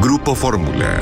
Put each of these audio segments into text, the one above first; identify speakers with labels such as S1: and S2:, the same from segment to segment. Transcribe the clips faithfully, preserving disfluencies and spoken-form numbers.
S1: Grupo Fórmula.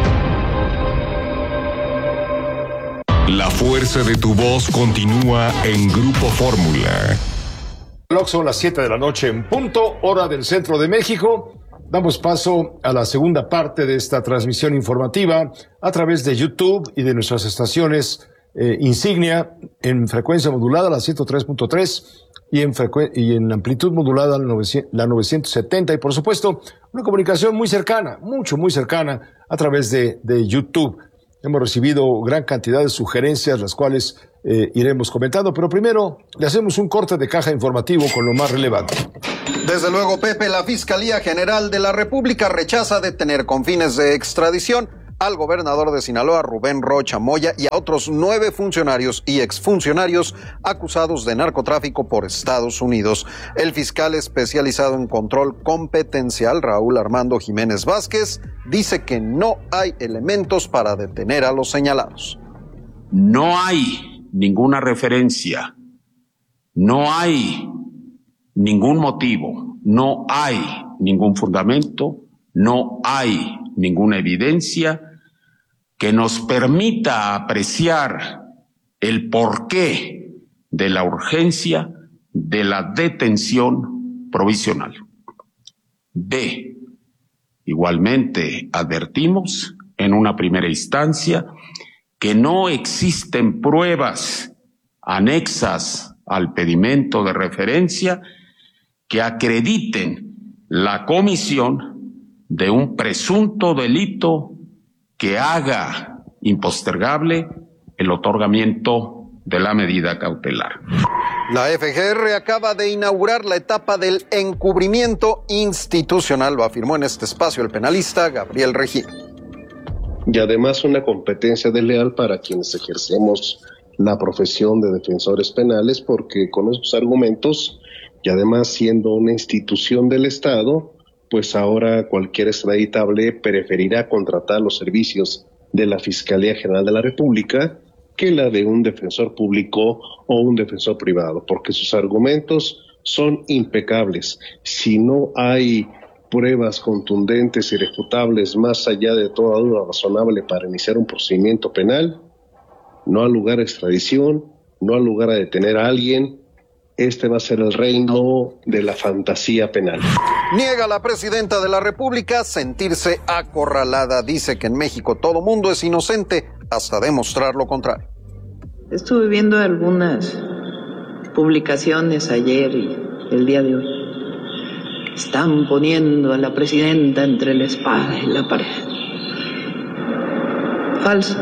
S1: La fuerza de tu voz continúa en Grupo Fórmula.
S2: Son las siete de la noche en punto, hora del centro de México. Damos paso a la segunda parte de esta transmisión informativa a través de YouTube y de nuestras estaciones eh, insignia en frecuencia modulada, la ciento tres punto tres, y en, frecuen- y en amplitud modulada, la, novecientos, la novecientos setenta, y por supuesto, una comunicación muy cercana, mucho, muy cercana, a través de, de YouTube. Hemos recibido gran cantidad de sugerencias, las cuales eh, iremos comentando, pero primero le hacemos un corte de caja informativo con lo más relevante.
S3: Desde luego, Pepe, la Fiscalía General de la República rechaza detener con fines de extradición al gobernador de Sinaloa, Rubén Rocha Moya, y a otros nueve funcionarios y exfuncionarios acusados de narcotráfico por Estados Unidos. El fiscal especializado en control competencial, Raúl Armando Jiménez Vázquez, dice que no hay elementos para detener a los señalados.
S4: No hay ninguna referencia, no hay ningún motivo, no hay ningún fundamento, no hay ninguna evidencia que nos permita apreciar el porqué de la urgencia de la detención provisional. B. Igualmente advertimos en una primera instancia que no existen pruebas anexas al pedimento de referencia que acrediten la comisión de un presunto delito que haga impostergable el otorgamiento de la medida cautelar.
S3: La F G R acaba de inaugurar la etapa del encubrimiento institucional, lo afirmó en este espacio el penalista Gabriel Regino.
S5: Y además una competencia desleal para quienes ejercemos la profesión de defensores penales, porque con esos argumentos, y además siendo una institución del Estado, pues ahora cualquier extraditable preferirá contratar los servicios de la Fiscalía General de la República que la de un defensor público o un defensor privado, porque sus argumentos son impecables. Si no hay pruebas contundentes y irrefutables más allá de toda duda razonable para iniciar un procedimiento penal, no ha lugar a extradición, no ha lugar a detener a alguien. Este va a ser el reino de la fantasía penal.
S3: Niega la presidenta de la República sentirse acorralada. Dice que en México todo mundo es inocente hasta demostrar lo contrario.
S6: Estuve viendo algunas publicaciones ayer y el día de hoy. Están poniendo a la presidenta entre la espada y la pared. Falso.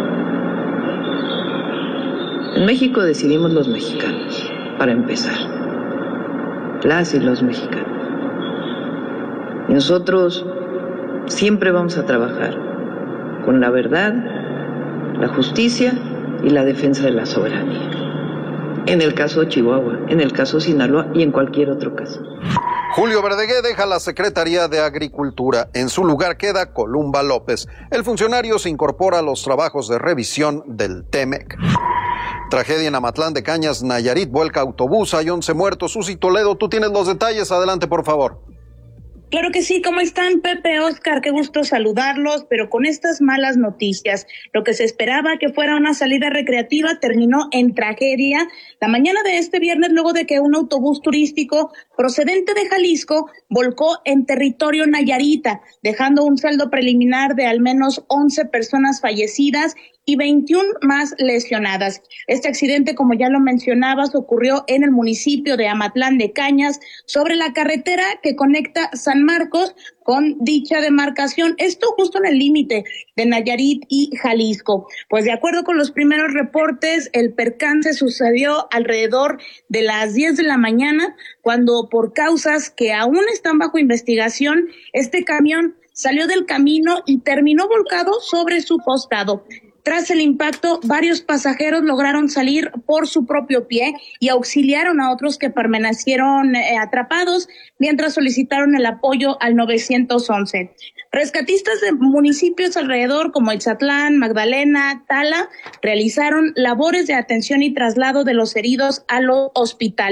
S6: En México decidimos los mexicanos. Para empezar, las y los mexicanos. Y nosotros siempre vamos a trabajar con la verdad, la justicia y la defensa de la soberanía. En el caso de Chihuahua, en el caso de Sinaloa y en cualquier otro caso.
S3: Julio Verdegué deja la Secretaría de Agricultura. En su lugar queda Columba López. El funcionario se incorpora a los trabajos de revisión del Temec. Tragedia en Amatlán de Cañas, Nayarit, vuelca autobús, hay once muertos. Susi Toledo, tú tienes los detalles, adelante por favor.
S7: Claro que sí, ¿cómo están, Pepe, Oscar? Qué gusto saludarlos, pero con estas malas noticias. Lo que se esperaba que fuera una salida recreativa terminó en tragedia la mañana de este viernes, luego de que un autobús turístico procedente de Jalisco volcó en territorio nayarita, dejando un saldo preliminar de al menos once personas fallecidas y veintiuna más lesionadas. Este accidente, como ya lo mencionabas, ocurrió en el municipio de Amatlán de Cañas, sobre la carretera que conecta San Marcos con dicha demarcación, esto justo en el límite de Nayarit y Jalisco. Pues de acuerdo con los primeros reportes, el percance sucedió alrededor de las diez de la mañana, cuando por causas que aún están bajo investigación, este camión salió del camino y terminó volcado sobre su costado. Tras el impacto, varios pasajeros lograron salir por su propio pie y auxiliaron a otros que permanecieron eh, atrapados mientras solicitaron el apoyo al nueve once. Rescatistas de municipios alrededor como Exatlán, Magdalena, Tala realizaron labores de atención y traslado de los heridos a los hospitales.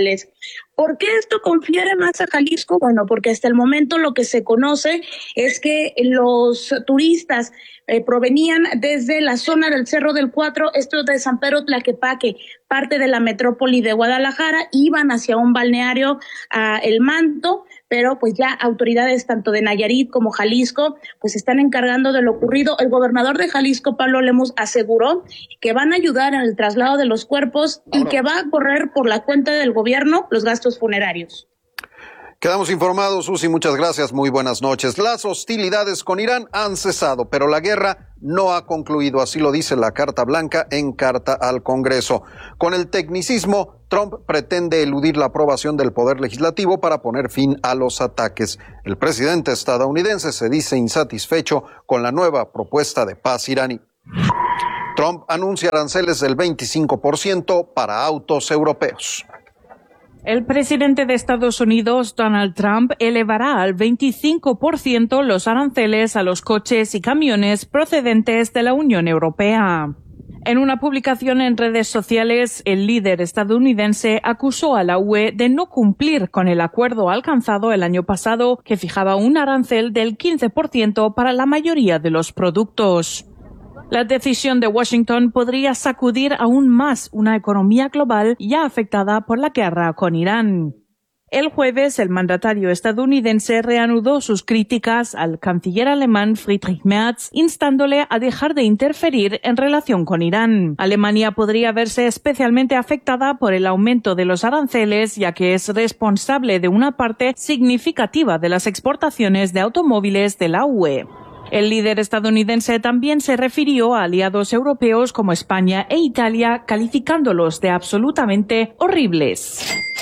S7: ¿Por qué esto confiere más a Jalisco? Bueno, porque hasta el momento lo que se conoce es que los turistas eh, provenían desde la zona del Cerro del Cuatro, esto de San Pedro Tlaquepaque, parte de la metrópoli de Guadalajara, iban hacia un balneario a El Manto, pero pues ya autoridades tanto de Nayarit como Jalisco pues se están encargando de lo ocurrido. El gobernador de Jalisco, Pablo Lemos, aseguró que van a ayudar en el traslado de los cuerpos y que va a correr por la cuenta del gobierno los gastos funerarios.
S3: Quedamos informados, Susi, muchas gracias, muy buenas noches. Las hostilidades con Irán han cesado, pero la guerra no ha concluido, así lo dice la Carta Blanca en carta al Congreso. Con el tecnicismo, Trump pretende eludir la aprobación del Poder Legislativo para poner fin a los ataques. El presidente estadounidense se dice insatisfecho con la nueva propuesta de paz iraní. Trump anuncia aranceles del veinticinco por ciento para autos europeos.
S8: El presidente de Estados Unidos, Donald Trump, elevará al veinticinco por ciento los aranceles a los coches y camiones procedentes de la Unión Europea. En una publicación en redes sociales, el líder estadounidense acusó a la U E de no cumplir con el acuerdo alcanzado el año pasado, que fijaba un arancel del quince por ciento para la mayoría de los productos. La decisión de Washington podría sacudir aún más una economía global ya afectada por la guerra con Irán. El jueves, el mandatario estadounidense reanudó sus críticas al canciller alemán Friedrich Merz, instándole a dejar de interferir en relación con Irán. Alemania podría verse especialmente afectada por el aumento de los aranceles, ya que es responsable de una parte significativa de las exportaciones de automóviles de la U E. El líder estadounidense también se refirió a aliados europeos como España e Italia, calificándolos de absolutamente horribles.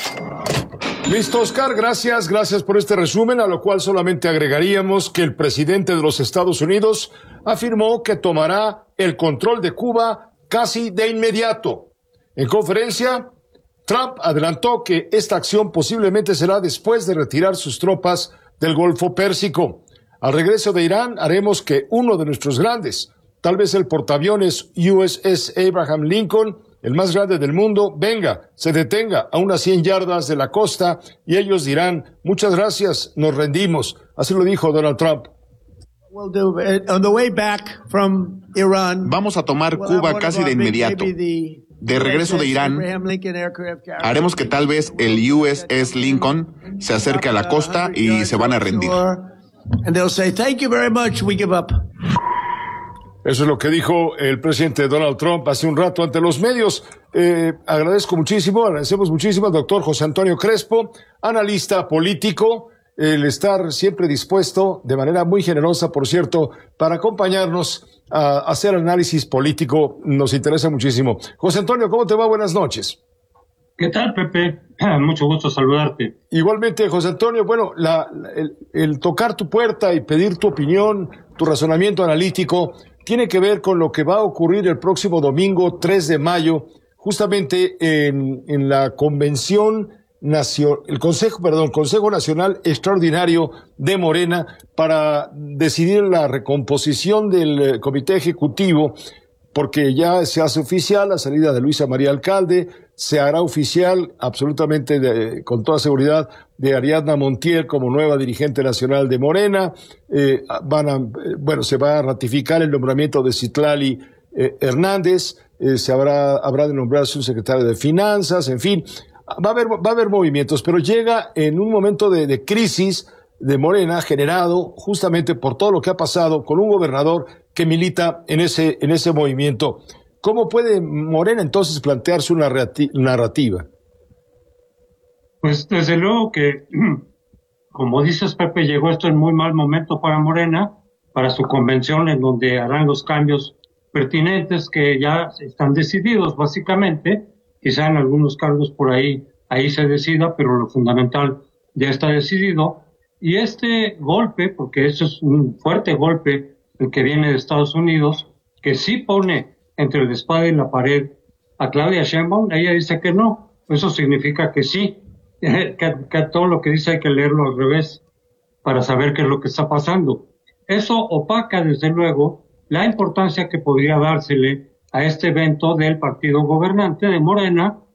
S2: Listo, Oscar, gracias, gracias por este resumen, a lo cual solamente agregaríamos que el presidente de los Estados Unidos afirmó que tomará el control de Cuba casi de inmediato. En conferencia, Trump adelantó que esta acción posiblemente será después de retirar sus tropas del Golfo Pérsico. Al regreso de Irán, haremos que uno de nuestros grandes, tal vez el portaaviones U S S Abraham Lincoln, el más grande del mundo, venga, se detenga a unas cien yardas de la costa y ellos dirán, muchas gracias, nos rendimos. Así lo dijo Donald Trump.
S9: Vamos a tomar Cuba casi de inmediato. De regreso de Irán, haremos que tal vez el U S S Lincoln se acerque a la costa y se van a rendir.
S2: And they'll say, thank you very much, we give up. Eso es lo que dijo el presidente Donald Trump hace un rato ante los medios. Eh, agradezco muchísimo, agradecemos muchísimo al doctor José Antonio Crespo, analista político, el estar siempre dispuesto, de manera muy generosa, por cierto, para acompañarnos a hacer análisis político. Nos interesa muchísimo. José Antonio, ¿cómo te va? Buenas noches.
S10: ¿Qué tal, Pepe? Mucho gusto saludarte.
S2: Igualmente, José Antonio, bueno, la, el, el tocar tu puerta y pedir tu opinión, tu razonamiento analítico, tiene que ver con lo que va a ocurrir el próximo domingo, tres de mayo, justamente en, en la Convención Nacional, el Consejo, perdón, Consejo Nacional Extraordinario de Morena, para decidir la recomposición del Comité Ejecutivo, porque ya se hace oficial la salida de Luisa María Alcalde, se hará oficial absolutamente de, con toda seguridad de Ariadna Montiel como nueva dirigente nacional de Morena. Eh, van a, eh, bueno, se va a ratificar el nombramiento de Citlali eh, Hernández, eh, se habrá, habrá de nombrar su secretario de Finanzas, en fin, va a haber, va a haber movimientos, pero llega en un momento de, de crisis de Morena generado justamente por todo lo que ha pasado con un gobernador que milita en ese, en ese movimiento. ¿Cómo puede Morena entonces plantearse una narrativa?
S10: Pues desde luego que, como dices, Pepe, llegó esto en muy mal momento para Morena, para su convención, en donde harán los cambios pertinentes que ya están decididos, básicamente. Quizá en algunos cargos por ahí, ahí se decida, pero lo fundamental ya está decidido. Y este golpe, porque eso es un fuerte golpe, el que viene de Estados Unidos, que sí pone entre la espada y la pared a Claudia Sheinbaum, ella dice que no. Eso significa que sí, que, que todo lo que dice hay que leerlo al revés para saber qué es lo que está pasando. Eso opaca, desde luego, la importancia que podría dársele a este evento del partido gobernante de Morena,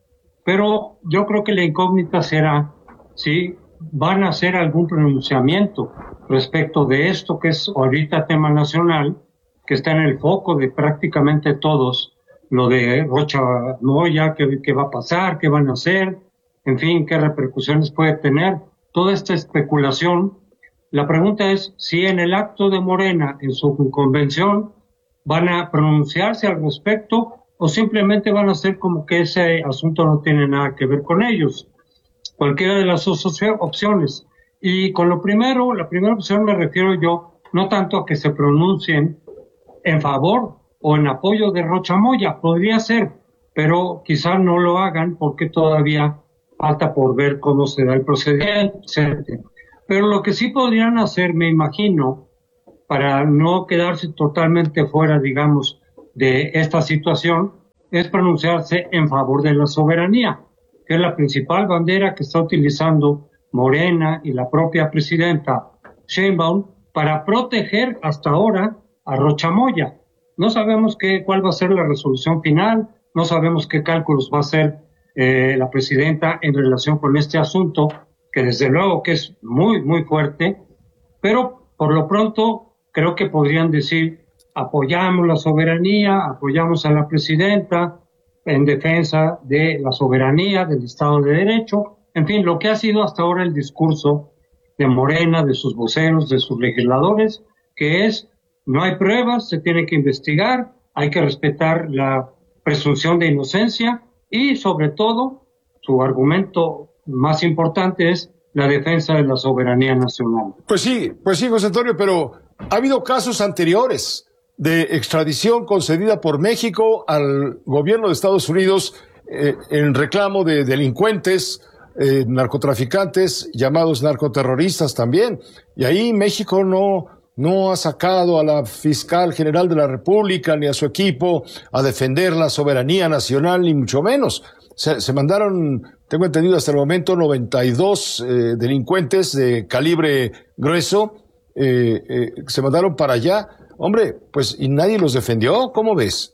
S10: pero yo creo que la incógnita será si van a hacer algún pronunciamiento respecto de esto que es ahorita tema nacional, que está en el foco de prácticamente todos, lo de Rocha Moya, qué, qué va a pasar, qué van a hacer, en fin, qué repercusiones puede tener, toda esta especulación. La pregunta es si en el acto de Morena, en su convención, van a pronunciarse al respecto o simplemente van a hacer como que ese asunto no tiene nada que ver con ellos. Cualquiera de las dos opciones. Y con lo primero, la primera opción me refiero yo no tanto a que se pronuncien en favor o en apoyo de Rocha Moya, podría ser, pero quizá no lo hagan porque todavía falta por ver cómo se da el procedimiento, etcétera. Pero lo que sí podrían hacer, me imagino, para no quedarse totalmente fuera, digamos, de esta situación, es pronunciarse en favor de la soberanía, que es la principal bandera que está utilizando Morena y la propia presidenta Sheinbaum para proteger hasta ahora a Rocha Moya. No sabemos qué, cuál va a ser la resolución final, no sabemos qué cálculos va a hacer eh, la presidenta en relación con este asunto, que desde luego que es muy, muy fuerte, pero por lo pronto creo que podrían decir apoyamos la soberanía, apoyamos a la presidenta en defensa de la soberanía, del Estado de Derecho, en fin, lo que ha sido hasta ahora el discurso de Morena, de sus voceros, de sus legisladores, que es no hay pruebas, se tiene que investigar, hay que respetar la presunción de inocencia y sobre todo su argumento más importante es la defensa de la soberanía nacional.
S2: Pues sí, pues sí, José Antonio, pero ha habido casos anteriores de extradición concedida por México al gobierno de Estados Unidos eh, en reclamo de delincuentes, eh, narcotraficantes, llamados narcoterroristas también. Y ahí México no, no ha sacado a la fiscal general de la República ni a su equipo a defender la soberanía nacional, ni mucho menos. Se, se mandaron, tengo entendido hasta el momento, noventa y dos eh, delincuentes de calibre grueso, eh, eh, se mandaron para allá. Hombre, pues, ¿y nadie los defendió? ¿Cómo ves?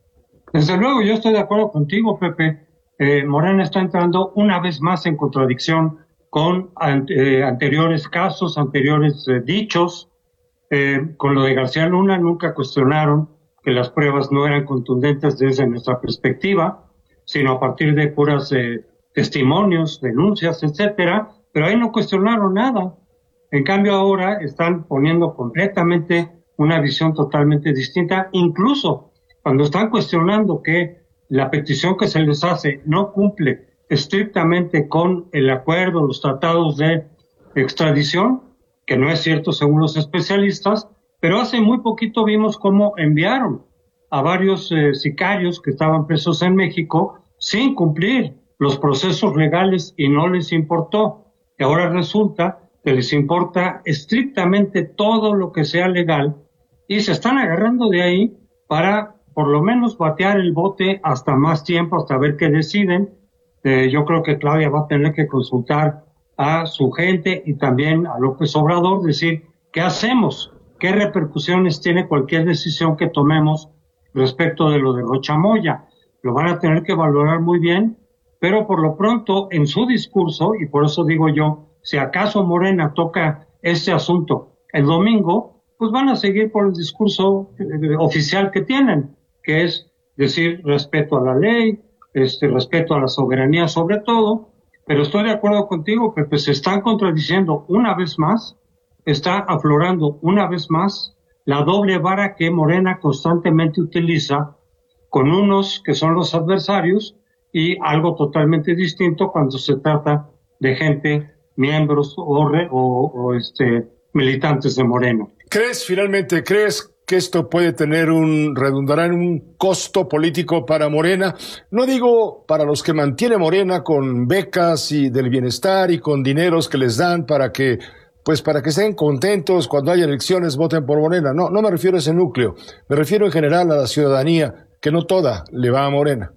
S10: Desde luego, yo estoy de acuerdo contigo, Pepe. Eh, Morena está entrando una vez más en contradicción con eh, anteriores casos, anteriores eh, dichos. Eh, con lo de García Luna nunca cuestionaron que las pruebas no eran contundentes desde nuestra perspectiva, sino a partir de puras eh, testimonios, denuncias, etcétera, pero ahí no cuestionaron nada. En cambio ahora están poniendo completamente una visión totalmente distinta, incluso cuando están cuestionando que la petición que se les hace no cumple estrictamente con el acuerdo, los tratados de extradición, que no es cierto según los especialistas, pero hace muy poquito vimos cómo enviaron a varios eh, sicarios que estaban presos en México sin cumplir los procesos legales y no les importó. Y ahora resulta que les importa estrictamente todo lo que sea legal y se están agarrando de ahí para por lo menos batear el bote hasta más tiempo, hasta ver qué deciden. Eh, yo creo que Claudia va a tener que consultar a su gente y también a López Obrador, decir, ¿qué hacemos? ¿Qué repercusiones tiene cualquier decisión que tomemos respecto de lo de Rocha Moya? Lo van a tener que valorar muy bien, pero por lo pronto en su discurso, y por eso digo yo, si acaso Morena toca este asunto el domingo, pues van a seguir por el discurso eh, oficial que tienen, que es decir respeto a la ley, este respeto a la soberanía sobre todo, pero estoy de acuerdo contigo, Pepe, se están contradiciendo una vez más, está aflorando una vez más la doble vara que Morena constantemente utiliza con unos que son los adversarios y algo totalmente distinto cuando se trata de gente, miembros o, re, o, o este, militantes de Morena.
S2: ¿Crees finalmente, crees que esto puede tener un, redundará en un costo político para Morena? No digo para los que mantiene Morena con becas y del bienestar y con dineros que les dan para que, pues para que estén contentos cuando haya elecciones, voten por Morena. No, no me refiero a ese núcleo. Me refiero en general a la ciudadanía, que no toda le va a Morena.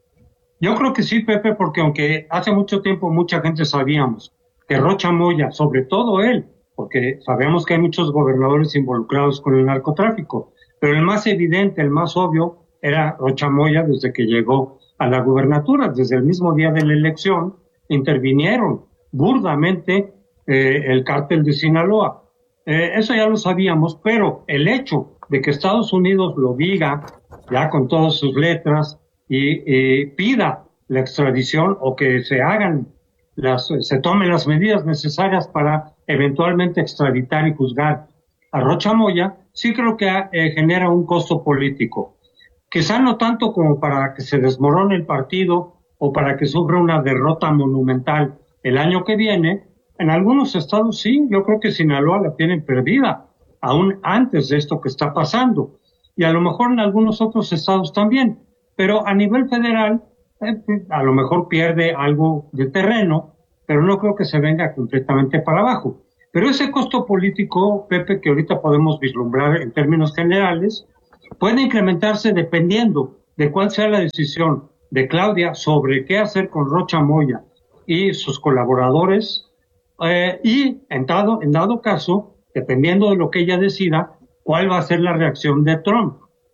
S10: Yo creo que sí, Pepe, porque aunque hace mucho tiempo mucha gente sabíamos que Rocha Moya, sobre todo él, porque sabemos que hay muchos gobernadores involucrados con el narcotráfico, pero el más evidente, el más obvio, era Rocha Moya desde que llegó a la gubernatura. Desde el mismo día de la elección intervinieron burdamente eh, el cártel de Sinaloa. Eh, eso ya lo sabíamos, pero el hecho de que Estados Unidos lo diga ya con todas sus letras y, y pida la extradición o que se hagan las, se tomen las medidas necesarias para eventualmente extraditar y juzgar a Rocha Moya, sí creo que eh, genera un costo político. Quizá no tanto como para que se desmorone el partido o para que sufra una derrota monumental el año que viene. En algunos estados sí, yo creo que Sinaloa la tienen perdida, aún antes de esto que está pasando. Y a lo mejor en algunos otros estados también. Pero a nivel federal, eh, a lo mejor pierde algo de terreno, pero no creo que se venga completamente para abajo. Pero ese costo político, Pepe, que ahorita podemos vislumbrar en términos generales, puede incrementarse dependiendo de cuál sea la decisión de Claudia sobre qué hacer con Rocha Moya y sus colaboradores, eh, y en dado, en dado caso, dependiendo de lo que ella decida, cuál va a ser la reacción de Trump.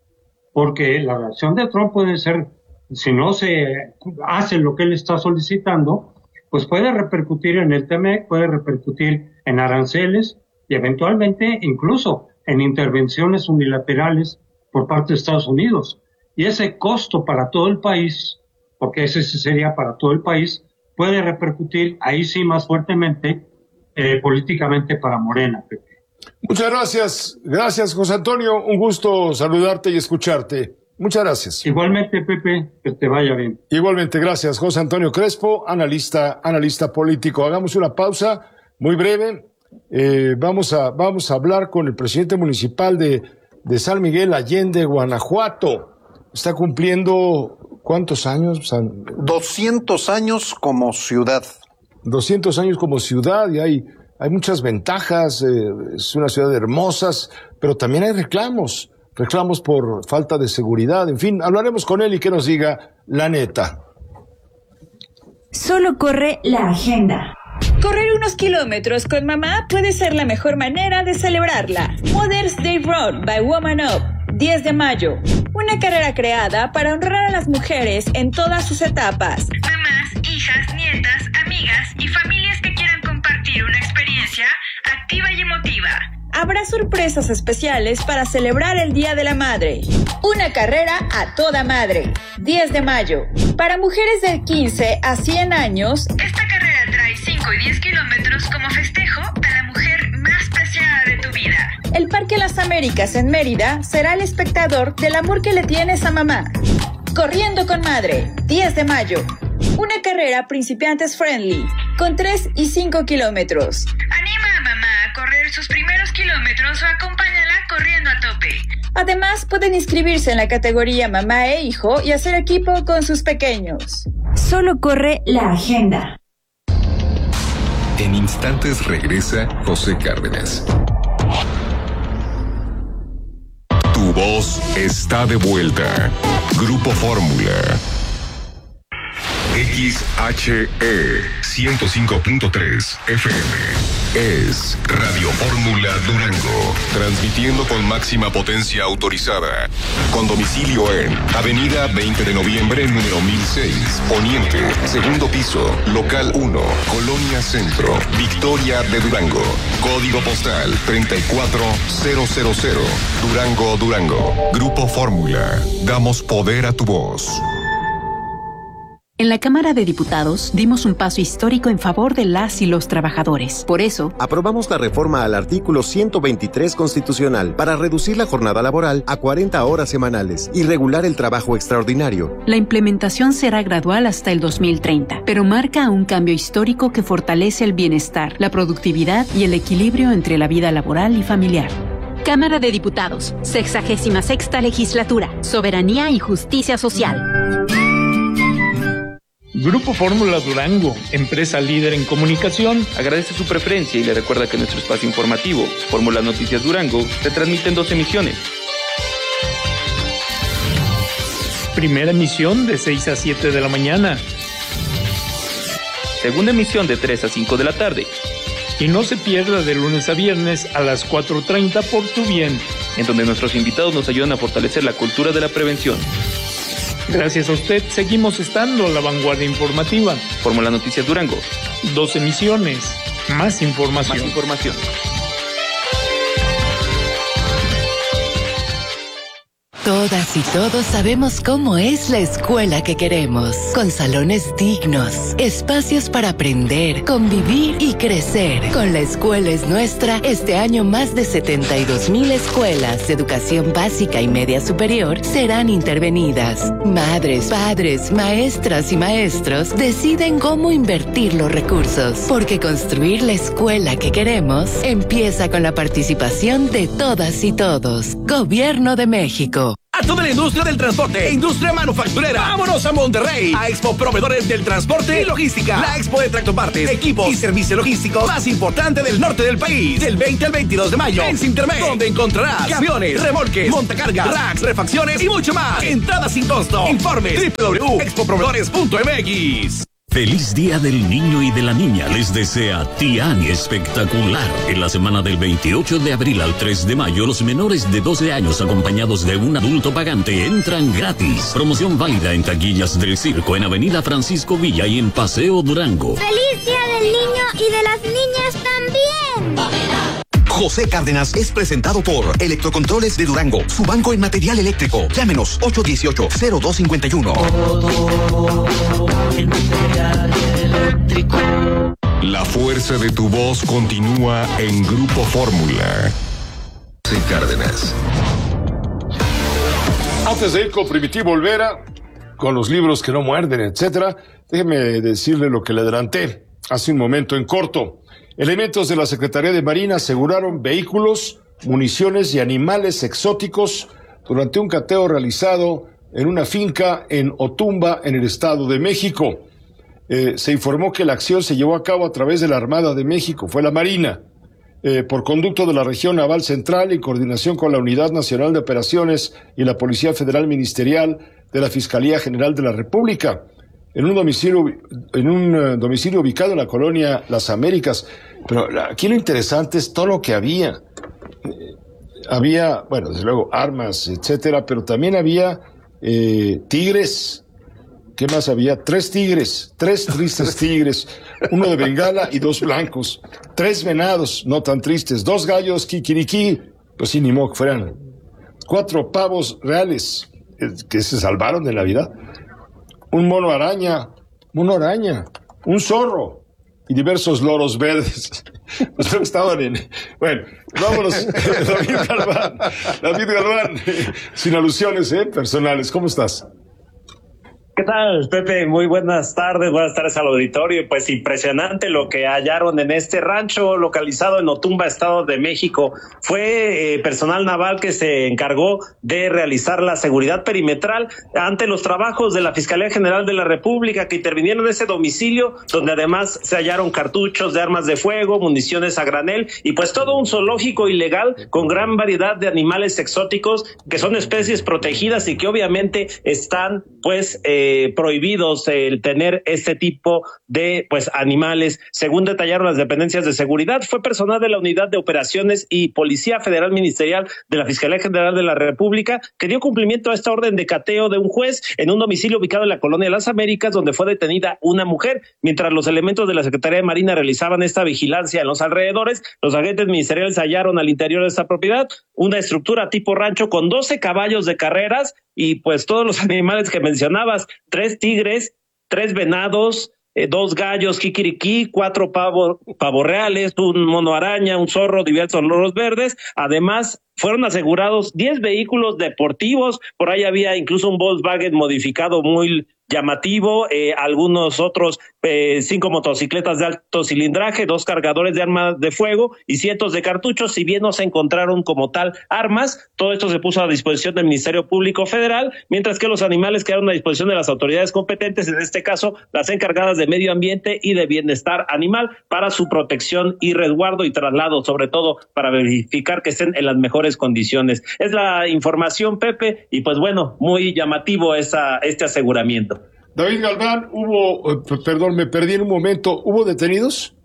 S10: Porque la reacción de Trump puede ser, si no se hace lo que él está solicitando, pues puede repercutir en el T M E C, puede repercutir en aranceles y eventualmente incluso en intervenciones unilaterales por parte de Estados Unidos. Y ese costo para todo el país, porque ese sería para todo el país, puede repercutir ahí sí más fuertemente eh, políticamente para Morena, Pepe.
S2: Muchas gracias. Gracias, José Antonio. Un gusto saludarte y escucharte. Muchas gracias.
S10: Igualmente, Pepe, que te vaya bien.
S2: Igualmente, gracias. José Antonio Crespo, analista, analista político. Hagamos una pausa muy breve. Eh, vamos a, vamos a hablar con el presidente municipal de, de San Miguel Allende, Guanajuato. Está cumpliendo, ¿cuántos años? San...
S3: doscientos años como ciudad.
S2: doscientos años como ciudad y hay, hay muchas ventajas. Eh, es una ciudad hermosa, pero también hay reclamos. Reclamos por falta de seguridad. En fin, hablaremos con él y que nos diga la neta.
S11: Solo corre la agenda.
S12: Correr unos kilómetros con mamá puede ser la mejor manera de celebrarla. Mother's Day Run by Woman Up, diez de mayo. Una carrera creada para honrar a las mujeres en todas sus etapas.
S13: Mamás, hijas, nietas, amigas y familias que quieran compartir una experiencia activa y emotiva.
S12: Habrá sorpresas especiales para celebrar el Día de la Madre. Una carrera a toda madre, diez de mayo. Para mujeres de quince a cien años,
S13: esta carrera trae cinco y diez kilómetros como festejo a la mujer más preciada de tu vida.
S12: El Parque Las Américas en Mérida será el espectador del amor que le tienes a mamá. Corriendo con Madre, diez de mayo. Una carrera principiantes friendly, con tres y cinco kilómetros.
S13: Anima a mamá a correr sus primeros kilómetros o acompáñala corriendo a tope.
S12: Además, pueden inscribirse en la categoría mamá e hijo y hacer equipo con sus pequeños.
S11: Solo corre la agenda.
S1: En instantes regresa José Cárdenas. Tu voz está de vuelta. Grupo Fórmula. X H E ciento cinco punto tres F M es Radio Fórmula Durango, transmitiendo con máxima potencia autorizada, con domicilio en Avenida veinte de noviembre, número mil seis, Poniente, segundo piso, local uno, Colonia Centro, Victoria de Durango, código postal treinta y cuatro mil, Durango, Durango. Grupo Fórmula, damos poder a tu voz.
S14: En la Cámara de Diputados dimos un paso histórico en favor de las y los trabajadores. Por eso,
S15: aprobamos la reforma al artículo ciento veintitrés constitucional para reducir la jornada laboral a cuarenta horas semanales y regular el trabajo extraordinario.
S14: La implementación será gradual hasta el dos mil treinta, pero marca un cambio histórico que fortalece el bienestar, la productividad y el equilibrio entre la vida laboral y familiar.
S16: Cámara de Diputados, sexagésima sexta legislatura, Soberanía y Justicia Social.
S17: Grupo Fórmula Durango, empresa líder en comunicación,
S18: agradece su preferencia y le recuerda que nuestro espacio informativo, Fórmula Noticias Durango, se transmite en dos emisiones.
S17: Primera emisión de seis a siete de la mañana.
S18: Segunda emisión de tres a cinco de la tarde.
S17: Y no se pierda de lunes a viernes a las cuatro treinta por Tu Bien,
S18: en donde nuestros invitados nos ayudan a fortalecer la cultura de la prevención.
S17: Gracias a usted, seguimos estando a la vanguardia informativa.
S18: Fórmula Noticias Durango.
S17: Dos emisiones, más información.
S18: Más información.
S19: Todas y todos sabemos cómo es la escuela que queremos, con salones dignos, espacios para aprender, convivir y crecer. Con La Escuela es Nuestra, este año más de setenta y dos mil escuelas de educación básica y media superior serán intervenidas. Madres, padres, maestras y maestros deciden cómo invertir los recursos, porque construir la escuela que queremos empieza con la participación de todas y todos. Gobierno de México.
S20: A toda la industria del transporte e industria manufacturera, vámonos a Monterrey, a Expo Proveedores del Transporte y Logística, la expo de tractopartes, equipos y servicio logístico más importante del norte del país, del veinte al veintidós de mayo, en Sintermex, donde encontrarás camiones, remolques, montacargas, racks, refacciones y mucho más. Entrada sin costo. Informe doble u doble u doble u punto expo proveedores punto m x.
S21: Feliz Día del Niño y de la Niña les desea Tiani Espectacular. En la semana del veintiocho de abril al tres de mayo, los menores de doce años acompañados de un adulto pagante entran gratis. Promoción válida en taquillas del circo en Avenida Francisco Villa y en Paseo Durango.
S22: ¡Feliz Día del Niño y de las Niñas también!
S23: José Cárdenas es presentado por Electrocontroles de Durango, su banco en material eléctrico. Llámenos ocho uno ocho, cero dos cinco uno.
S1: La fuerza de tu voz continúa en Grupo Fórmula. José Cárdenas.
S2: Antes de ir con Primitivo Olvera, con los libros que no muerden, etcétera, déjeme decirle lo que le adelanté hace un momento en corto. Elementos de la Secretaría de Marina aseguraron vehículos, municiones y animales exóticos durante un cateo realizado en una finca en Otumba, en el Estado de México. Eh, se informó que la acción se llevó a cabo a través de la Armada de México, fue la Marina, eh, por conducto de la Región Naval Central en coordinación con la Unidad Nacional de Operaciones y la Policía Federal Ministerial de la Fiscalía General de la República, en un domicilio, en un uh, domicilio ubicado en la colonia Las Américas. Pero aquí lo interesante es todo lo que había. Eh, había, bueno, desde luego, armas, etcétera, pero también había eh, tigres. ¿Qué más había? Tres tigres, tres tristes tigres, uno de Bengala y dos blancos, tres venados, no tan tristes, dos gallos kikiriki, pues sí, ni modo que fueran, cuatro pavos reales, eh, que se salvaron de Navidad, un mono araña, mono araña, un zorro y diversos loros verdes. Pues estaban en... Bueno, vámonos, David Galván, David Galván, sin alusiones eh, personales, ¿cómo estás?
S24: ¿Qué tal, Pepe? Muy buenas tardes, buenas tardes al auditorio. Pues impresionante lo que hallaron en este rancho localizado en Otumba, Estado de México. Fue eh, personal naval que se encargó de realizar la seguridad perimetral ante los trabajos de la Fiscalía General de la República, que intervinieron en ese domicilio, donde además se hallaron cartuchos de armas de fuego, municiones a granel y pues todo un zoológico ilegal con gran variedad de animales exóticos que son especies protegidas y que obviamente están pues eh, Eh, prohibidos el tener este tipo de pues animales. Según detallaron las dependencias de seguridad, fue personal de la Unidad de Operaciones y Policía Federal Ministerial de la Fiscalía General de la República que dio cumplimiento a esta orden de cateo de un juez en un domicilio ubicado en la colonia Las Américas, donde fue detenida una mujer. Mientras los elementos de la Secretaría de Marina realizaban esta vigilancia en los alrededores, los agentes ministeriales hallaron al interior de esta propiedad una estructura tipo rancho con doce caballos de carreras y pues todos los animales que mencionabas, tres tigres, tres venados, eh, dos gallos kikiriki, cuatro pavos pavo reales, un mono araña, un zorro, diversos loros verdes. Además, fueron asegurados diez vehículos deportivos, por ahí había incluso un Volkswagen modificado muy llamativo, eh, algunos otros eh, cinco motocicletas de alto cilindraje, dos cargadores de armas de fuego y cientos de cartuchos. Si bien no se encontraron como tal armas, todo esto se puso a disposición del Ministerio Público Federal, mientras que los animales quedaron a disposición de las autoridades competentes, en este caso las encargadas de medio ambiente y de bienestar animal, para su protección y resguardo y traslado, sobre todo para verificar que estén en las mejores condiciones. Es la información, Pepe, y pues bueno, muy llamativo esa, este aseguramiento.
S2: David Galván, hubo, perdón, me perdí en un momento, ¿hubo detenidos?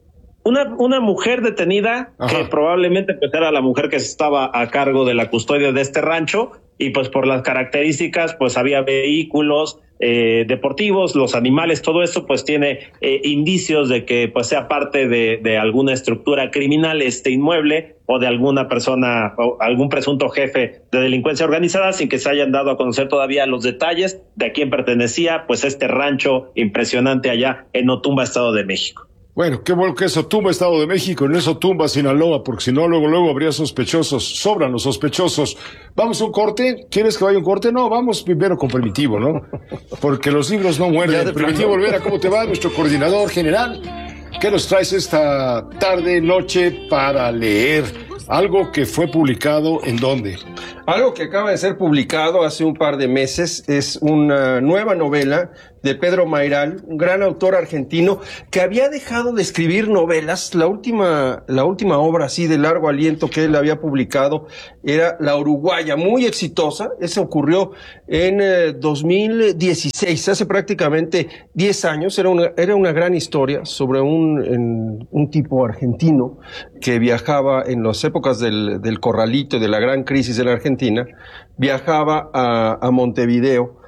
S24: Una, una mujer detenida, ajá, que probablemente pues era la mujer que estaba a cargo de la custodia de este rancho, y pues por las características pues había vehículos eh, deportivos, los animales, todo esto pues tiene eh, indicios de que pues sea parte de, de alguna estructura criminal este inmueble o de alguna persona o algún presunto jefe de delincuencia organizada, sin que se hayan dado a conocer todavía los detalles de a quién pertenecía pues este rancho impresionante allá en Otumba, Estado de México.
S2: Bueno, qué bueno que es Otumba, Estado de México, no es Otumba, Sinaloa, porque si no, luego, luego habría sospechosos, sobran los sospechosos. ¿Vamos a un corte? ¿Quieres que vaya a un corte? No, vamos primero con Primitivo, ¿no? Porque los libros no muerden. Primitivo Olvera, ¿cómo te va? Nuestro coordinador general. ¿Qué nos traes esta tarde, noche para leer? Algo que fue publicado, ¿en dónde?
S4: Algo que acaba de ser publicado hace un par de meses es una nueva novela de Pedro Mayral, un gran autor argentino que había dejado de escribir novelas. La última, la última obra así de largo aliento que él había publicado era La Uruguaya, muy exitosa. Eso ocurrió en eh, dos mil dieciséis, hace prácticamente diez años. Era una, era una gran historia sobre un, en, un tipo argentino que viajaba en las épocas del, del corralito y de la gran crisis de la Argentina, viajaba a, a Montevideo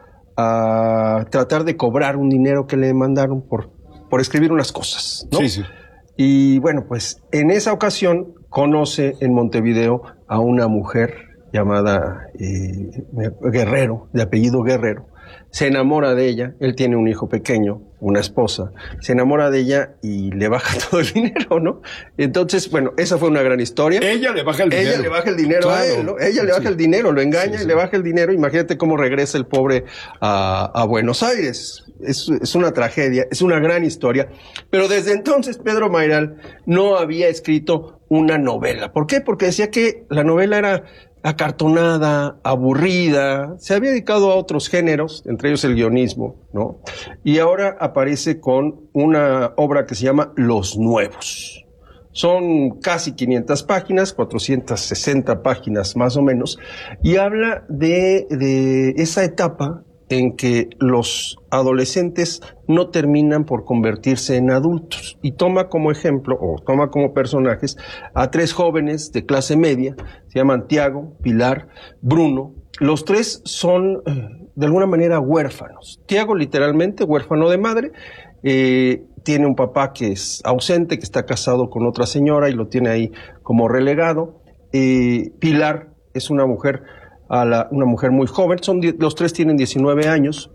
S4: a tratar de cobrar un dinero que le mandaron por, por escribir unas cosas, ¿no?
S2: Sí, sí.
S4: Y bueno, pues en esa ocasión conoce en Montevideo a una mujer llamada eh, Guerrero, de apellido Guerrero. Se enamora de ella, él tiene un hijo pequeño, una esposa, se enamora de ella y le baja todo el dinero, ¿no? Entonces, bueno, esa fue una gran historia.
S2: Ella le baja el dinero.
S4: Ella le baja el dinero claro. a él, ¿no? Ella le baja sí. el dinero, lo engaña sí, sí. y le baja el dinero. Imagínate cómo regresa el pobre a, a Buenos Aires. Es, es una tragedia, es una gran historia. Pero desde entonces Pedro Mayral no había escrito una novela. ¿Por qué? Porque decía que la novela era acartonada, aburrida, se había dedicado a otros géneros, entre ellos el guionismo, ¿no? Y ahora aparece con una obra que se llama Los Nuevos. Son casi quinientas páginas, cuatrocientas sesenta páginas más o menos, y habla de, de esa etapa en que los adolescentes no terminan por convertirse en adultos, y toma como ejemplo, o toma como personajes, a tres jóvenes de clase media, se llaman Tiago, Pilar, Bruno. Los tres son, de alguna manera, huérfanos. Tiago, literalmente, huérfano de madre, eh, tiene un papá que es ausente, que está casado con otra señora y lo tiene ahí como relegado. Eh, Pilar es una mujer a la, una mujer muy joven, son los tres tienen diecinueve años.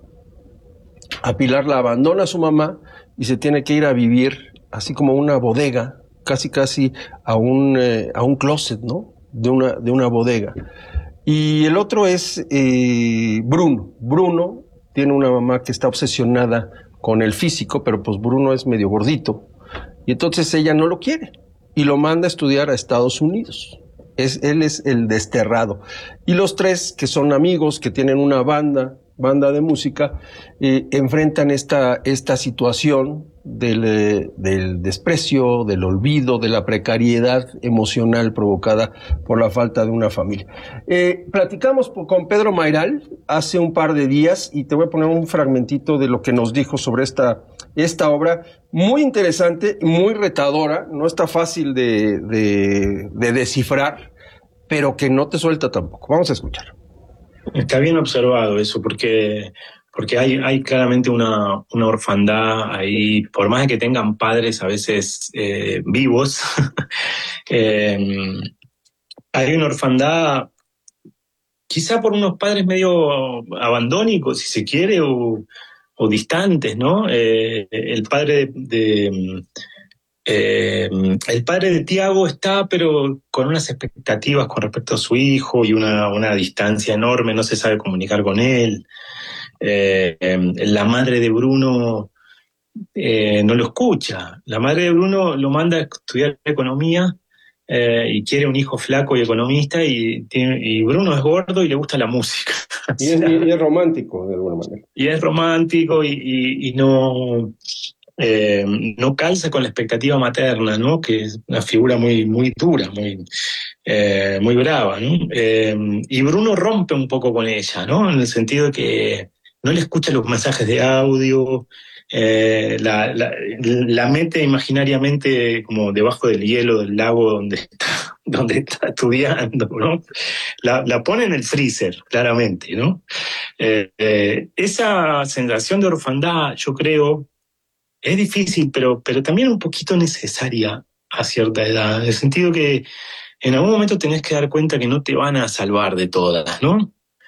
S4: A Pilar la abandona su mamá y se tiene que ir a vivir así como una bodega, casi casi a un, eh, a un closet, ¿no? De una, de una bodega. Y el otro es eh, Bruno. Bruno tiene una mamá que está obsesionada con el físico, pero pues Bruno es medio gordito. Y entonces ella no lo quiere y lo manda a estudiar a Estados Unidos. Es, él es el desterrado. Y los tres, que son amigos, que tienen una banda, banda de música, eh, enfrentan esta, esta situación del, eh, del desprecio, del olvido, de la precariedad emocional provocada por la falta de una familia. Eh, platicamos con Pedro Mayral hace un par de días y te voy a poner un fragmentito de lo que nos dijo sobre esta, esta obra. Muy interesante, muy retadora, no está fácil de, de, de descifrar, pero que no te suelta tampoco. Vamos a escuchar.
S5: Está bien observado eso, porque, porque hay, hay claramente una, una orfandad ahí, por más de que tengan padres a veces eh, vivos, eh, hay una orfandad quizá por unos padres medio abandónicos, si se quiere, o, o distantes, ¿no? Eh, el padre de... de Eh, el padre de Tiago está, pero con unas expectativas con respecto a su hijo y una, una distancia enorme, no se sabe comunicar con él. Eh, eh, la madre de Bruno eh, no lo escucha. La madre de Bruno lo manda a estudiar economía eh, y quiere un hijo flaco y economista, y, tiene, y Bruno es gordo y le gusta la música.
S4: Y es, y es romántico, de alguna manera.
S5: Y es romántico y, y, y no... Eh, no calza con la expectativa materna, ¿no? Que es una figura muy, muy dura, muy, eh, muy brava, ¿no? Eh, y Bruno rompe un poco con ella, ¿no? En el sentido de que no le escucha los mensajes de audio, eh, la, la, la mete imaginariamente como debajo del hielo del lago donde está donde está estudiando, ¿no? La, la pone en el freezer, claramente, ¿no? Eh, eh, esa sensación de orfandad, yo creo, es difícil, pero, pero también un poquito necesaria a cierta edad, en el sentido que en algún momento tenés que dar cuenta que no te van a salvar de todas, ¿no?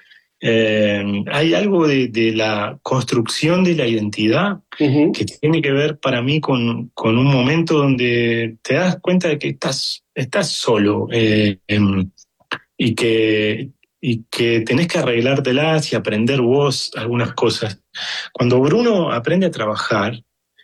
S5: Eh, hay algo de, de la construcción de la identidad uh-huh. que tiene que ver para mí con, con un momento donde te das cuenta de que estás, estás solo eh, eh, y, que, y que tenés que arreglártelas y aprender vos algunas cosas. Cuando Bruno aprende a trabajar,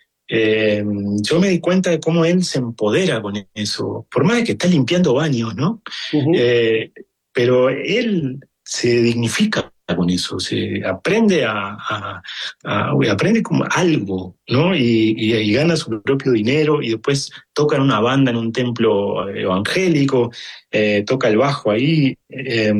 S5: eh, yo me di cuenta de cómo él se empodera con eso, por más de que está limpiando baños, ¿no? Uh-huh. Eh, pero él se dignifica con eso, se aprende a, a, a aprende como algo, ¿no? Y, y, y gana su propio dinero y después toca en una banda en un templo evangélico, eh, toca el bajo ahí. Eh,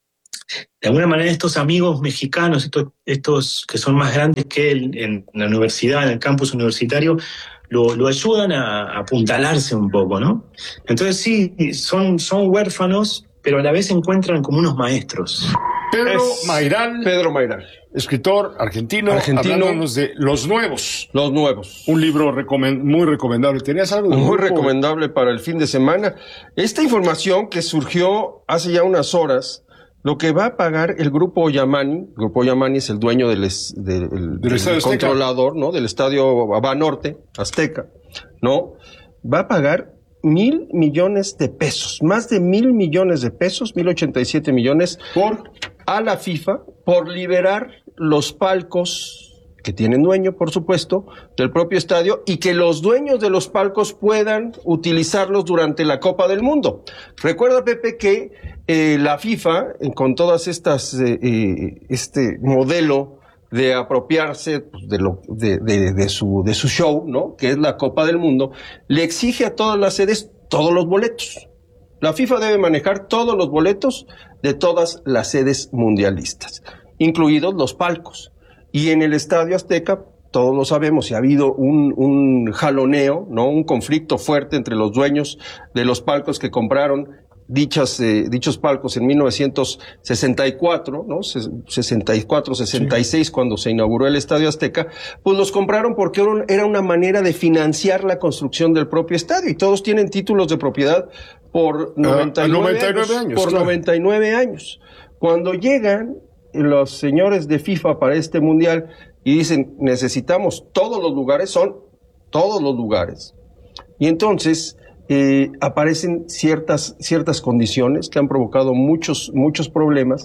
S5: de alguna manera estos amigos mexicanos, estos, estos que son más grandes que él en la universidad, en el campus universitario, lo, lo ayudan a, a apuntalarse un poco, ¿no? Entonces sí, son, son huérfanos, pero a la vez se encuentran como unos maestros.
S2: Pedro Mayral,
S4: Pedro Mayral,
S2: escritor argentino,
S4: argentino,
S2: hablándonos de Los Nuevos.
S4: Los Nuevos.
S2: Un libro recomend- muy recomendable. ¿Tenías algo de
S4: Muy
S2: grupo?
S4: recomendable para el fin de semana. Esta información que surgió hace ya unas horas, lo que va a pagar el Grupo Yamani, el Grupo Yamani es el dueño del, es, del, del,
S2: del,
S4: del controlador, ¿no? Del estadio Banorte, Azteca, ¿no? Va a pagar mil millones de pesos, más de mil millones de pesos, mil ochenta y siete millones por a la FIFA por liberar los palcos que tienen dueño, por supuesto, del propio estadio y que los dueños de los palcos puedan utilizarlos durante la Copa del Mundo. Recuerda, Pepe, que eh, la FIFA, eh, con todas estas, eh, eh, este modelo de apropiarse de, lo, de, de, de, su, de su show, ¿no? Que es la Copa del Mundo, le exige a todas las sedes todos los boletos. La FIFA debe manejar todos los boletos de todas las sedes mundialistas, incluidos los palcos. Y en el Estadio Azteca, todos lo sabemos, y ha habido un, un jaloneo, ¿no? Un conflicto fuerte entre los dueños de los palcos que compraron dichas, eh, dichos palcos en mil novecientos sesenta y cuatro, ¿no? sesenta y cuatro, sesenta y seis, sí. Cuando se inauguró el Estadio Azteca, pues los compraron porque era una manera de financiar la construcción del propio estadio, y todos tienen títulos de propiedad por noventa y nueve, uh, noventa y nueve años, años, por claro. noventa y nueve años. Cuando llegan los señores de FIFA para este mundial y dicen, necesitamos todos los lugares, son todos los lugares. Y entonces eh, aparecen ciertas, ciertas condiciones que han provocado muchos, muchos problemas,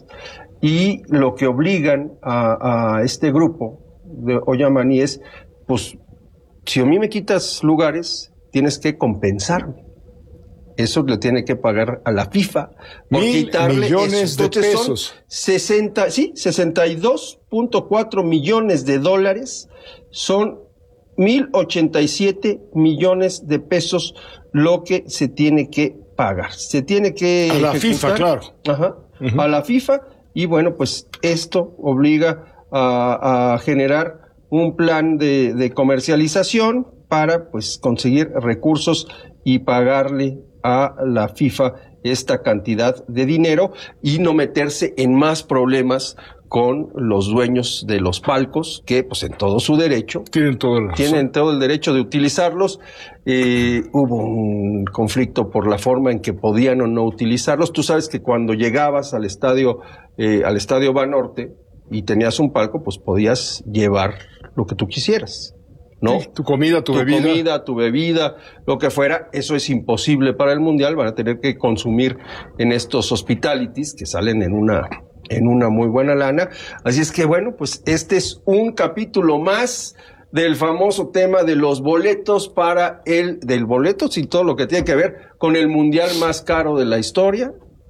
S4: y lo que obligan a, a este grupo de Oyamani es, pues, si a mí me quitas lugares, tienes que compensarme. Eso le tiene que pagar a la FIFA por
S2: Mil
S4: quitarle
S2: millones
S4: eso.
S2: de
S4: Entonces
S2: pesos.
S4: Son sesenta, sí, sesenta y dos punto cuatro millones de dólares, son mil ochenta y siete millones de pesos lo que se tiene que pagar. Se tiene que
S2: a la
S4: ejecutar,
S2: FIFA, claro.
S4: Ajá,
S2: uh-huh.
S4: a la FIFA, y bueno, pues esto obliga a, a generar un plan de, de comercialización para, pues, conseguir recursos y pagarle a la FIFA esta cantidad de dinero y no meterse en más problemas con los dueños de los palcos, que pues en todo su derecho
S2: tienen todo el,
S4: tienen todo el derecho de utilizarlos. Eh, hubo un conflicto por la forma en que podían o no utilizarlos. Tú sabes que cuando llegabas al estadio eh, al estadio Banorte y tenías un palco, pues podías llevar lo que tú quisieras, ¿no?
S2: Sí, tu comida, tu,
S4: tu
S2: bebida.
S4: Tu comida, tu bebida, lo que fuera. Eso es imposible para el Mundial. Van a tener que consumir en estos hospitalities que salen en una, en una muy buena lana. Así es que, bueno, pues este es un capítulo más del famoso tema de los boletos para el, del boletos y todo lo que tiene que ver con el Mundial más caro de la historia.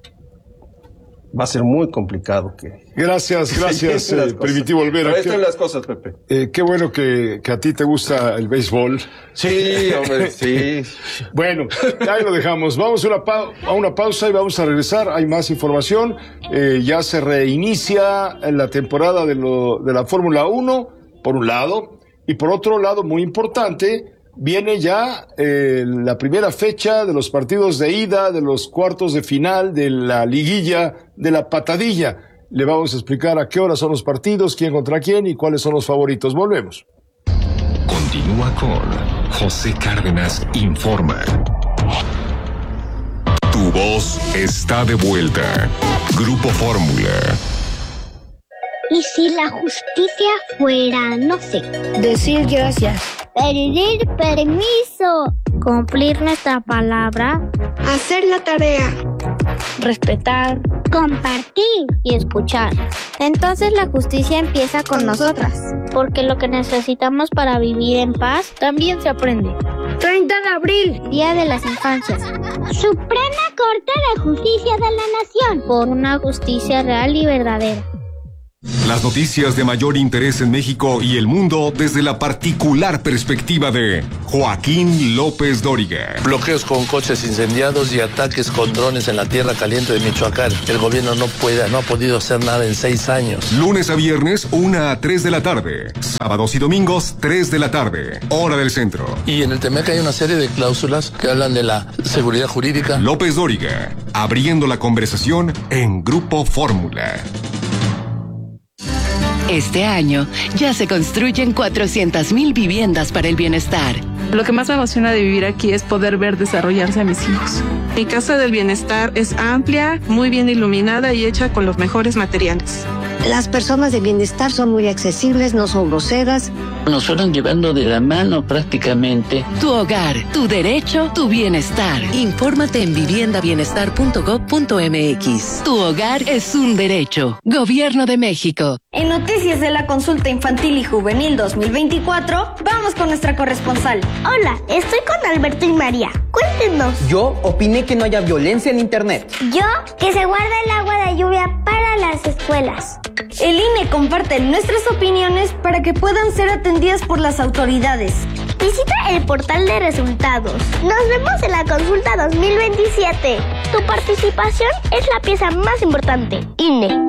S4: Va a ser muy complicado que...
S2: Gracias, gracias, eh, Primitivo Olvera.
S4: Ahí están las cosas, Pepe.
S2: Eh, qué bueno que, que a ti te gusta el béisbol.
S4: Sí, hombre, sí.
S2: Bueno, ahí lo dejamos. Vamos a una, pa- a una pausa y vamos a regresar. Hay más información. Eh, ya se reinicia la temporada de, lo, de la Fórmula uno, por un lado. Y por otro lado, muy importante, viene ya eh, la primera fecha de los partidos de ida, de los cuartos de final, de la liguilla, de la patadilla. Le vamos a explicar a qué hora son los partidos, quién contra quién y cuáles son los favoritos. Volvemos.
S1: Continúa con José Cárdenas Informa. Tu voz está de vuelta. Grupo Fórmula.
S22: ¿Y si la justicia fuera, no sé, decir gracias, pedir permiso, cumplir nuestra palabra, hacer la tarea, respetar, compartir y escuchar? Entonces la justicia empieza con nosotras, porque lo que necesitamos para vivir en paz también se aprende. treinta de abril, Día de las Infancias. Suprema Corte de Justicia de la Nación, por una justicia real y verdadera.
S1: Las noticias de mayor interés en México y el mundo desde la particular perspectiva de Joaquín López Dóriga.
S6: Bloqueos con coches incendiados y ataques con drones en la tierra caliente de Michoacán. El gobierno no puede, no ha podido hacer nada en seis años.
S1: Lunes a viernes, una a tres de la tarde. Sábados y domingos, tres de la tarde. Hora del centro.
S6: Y en el Temec hay una serie de cláusulas que hablan de la seguridad jurídica.
S1: López Dóriga, abriendo la conversación en Grupo Fórmula.
S19: Este año ya se construyen cuatrocientas mil viviendas para el bienestar.
S7: Lo que más me emociona de vivir aquí es poder ver desarrollarse a mis hijos. Mi casa del bienestar es amplia, muy bien iluminada y hecha con los mejores materiales.
S8: Las personas de bienestar son muy accesibles, no son groseras.
S9: Nos fueron llevando de la mano prácticamente.
S19: Tu hogar, tu derecho, tu bienestar. Infórmate en vivienda bienestar punto gob punto mx. Tu hogar es un derecho. Gobierno de México.
S25: En Noticias de la Consulta Infantil y Juvenil dos mil veinticuatro, vamos con nuestra corresponsal.
S22: Hola, estoy con Alberto y María. Cuéntenos.
S26: Yo opiné que no haya violencia en internet.
S22: Yo, que se guarda el agua de lluvia para las escuelas.
S25: El I N E comparte nuestras opiniones para que puedan ser atendidas por las autoridades.
S22: Visita el portal de resultados. Nos vemos en la consulta dos mil veintisiete. Tu participación es la pieza más importante. I N E.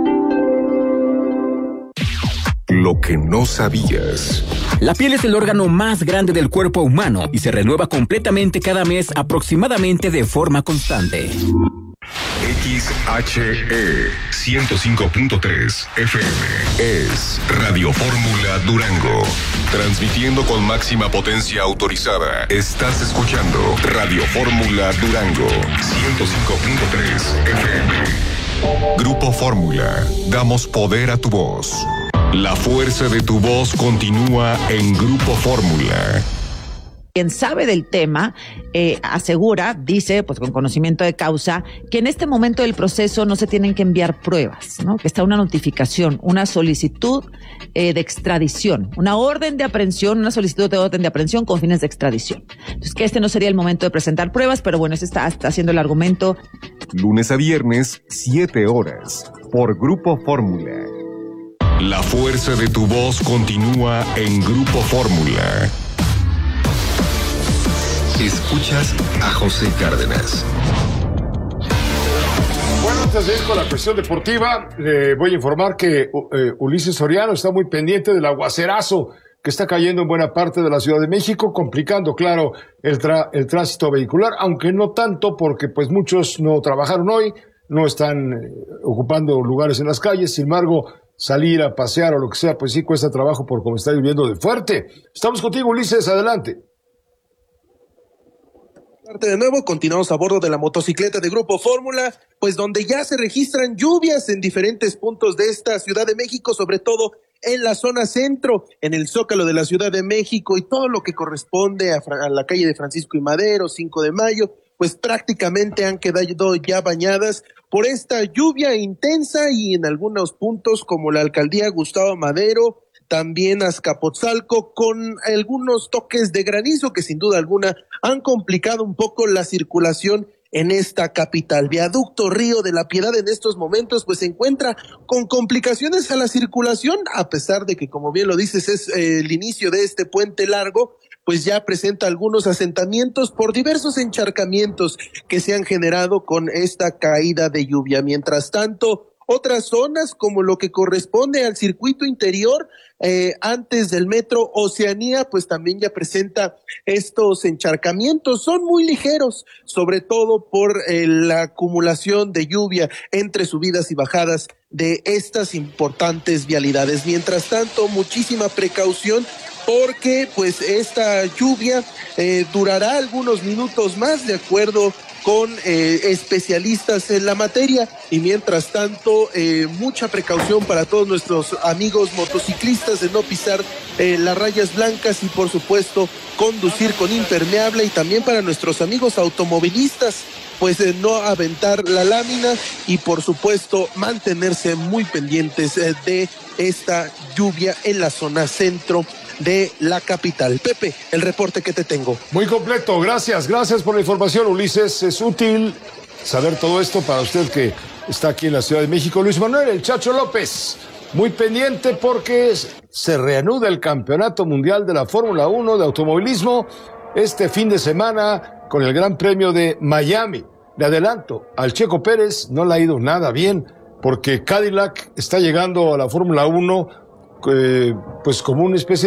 S1: Lo que no sabías.
S20: La piel es el órgano más grande del cuerpo humano y se renueva completamente cada mes aproximadamente de forma constante.
S1: X H E ciento cinco punto tres F M es Radio Fórmula Durango. Transmitiendo con máxima potencia autorizada. Estás escuchando Radio Fórmula Durango ciento cinco punto tres F M. Grupo Fórmula. Damos poder a tu voz. La fuerza de tu voz continúa en Grupo Fórmula.
S27: Quien sabe del tema eh, asegura, dice, pues con conocimiento de causa, que en este momento del proceso no se tienen que enviar pruebas, ¿no? Que está una notificación, una solicitud eh, de extradición, una orden de aprehensión, una solicitud de orden de aprehensión con fines de extradición. Entonces, que este no sería el momento de presentar pruebas, pero bueno, ese está, está haciendo el argumento.
S1: Lunes a viernes, siete horas, por Grupo Fórmula. La fuerza de tu voz continúa en Grupo Fórmula. Escuchas a José Cárdenas.
S2: Bueno, antes de ir con la cuestión deportiva, le voy a informar que eh, Ulises Soriano está muy pendiente del aguacerazo que está cayendo en buena parte de la Ciudad de México, complicando, claro, el, tra- el tránsito vehicular, aunque no tanto porque pues muchos no trabajaron hoy, no están eh, ocupando lugares en las calles. Sin embargo, salir a pasear o lo que sea, pues sí cuesta trabajo por cómo está lloviendo de fuerte. Estamos contigo, Ulises, adelante.
S28: De nuevo, continuamos a bordo de la motocicleta de Grupo Fórmula, pues donde ya se registran lluvias en diferentes puntos de esta Ciudad de México, sobre todo en la zona centro, en el Zócalo de la Ciudad de México y todo lo que corresponde a, a la calle de Francisco y Madero, cinco de mayo, pues prácticamente han quedado ya bañadas por esta lluvia intensa y en algunos puntos como la alcaldía Gustavo Madero, también Azcapotzalco, con algunos toques de granizo que sin duda alguna han complicado un poco la circulación en esta capital. Viaducto Río de la Piedad en estos momentos pues se encuentra con complicaciones a la circulación, a pesar de que, como bien lo dices, es eh, el inicio de este puente largo, pues ya presenta algunos asentamientos por diversos encharcamientos que se han generado con esta caída de lluvia. Mientras tanto, Otras zonas, como lo que corresponde al circuito interior, eh, antes del metro Oceanía, pues también ya presenta estos encharcamientos. Son muy ligeros, sobre todo por eh, la acumulación de lluvia entre subidas y bajadas de estas importantes vialidades. Mientras tanto, muchísima precaución porque pues esta lluvia eh, durará algunos minutos más, de acuerdo con eh, especialistas en la materia, y mientras tanto eh, mucha precaución para todos nuestros amigos motociclistas de no pisar eh, las rayas blancas y por supuesto conducir con impermeable, y también para nuestros amigos automovilistas pues eh, no aventar la lámina y por supuesto mantenerse muy pendientes eh, de esta lluvia en la zona centro de la capital. Pepe, el reporte que te tengo.
S2: Muy completo, gracias, gracias por la información, Ulises. Es útil saber todo esto para usted que está aquí en la Ciudad de México. Luis Manuel, el Chacho López, muy pendiente porque se reanuda el Campeonato Mundial de la Fórmula uno de automovilismo este fin de semana con el Gran Premio de Miami. Le adelanto, al Checo Pérez no le ha ido nada bien porque Cadillac está llegando a la Fórmula uno eh, pues como una especie